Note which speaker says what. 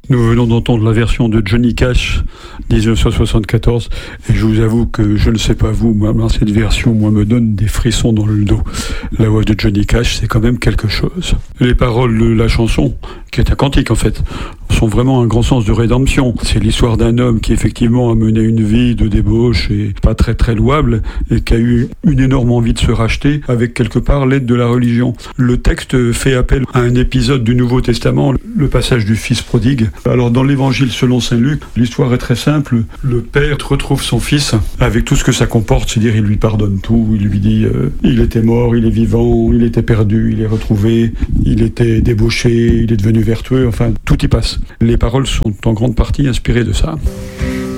Speaker 1: Nous venons d'entendre la version de Johnny Cash, 1974, et je vous avoue que je ne sais pas vous, mais cette version, moi, me donne des frissons dans le dos. La voix de Johnny Cash, c'est quand même quelque chose. Les paroles de la chanson, qui est un cantique en fait, sont vraiment un grand sens de rédemption. C'est l'histoire d'un homme qui effectivement a mené une vie de débauche et pas très très louable, et qui a eu une énorme envie de se racheter avec quelque part l'aide de la religion. Le texte fait appel à un épisode du Nouveau Testament, le passage du fils prodigue. Alors dans l'évangile selon saint Luc, l'histoire est très simple. Le père retrouve son fils avec tout ce que ça comporte, c'est-à-dire il lui pardonne tout, il lui dit il était mort, il est vivant, il était perdu, il est retrouvé, il était débauché, il est devenu vertueux, enfin tout y passe. Les paroles sont en grande partie inspirées de ça.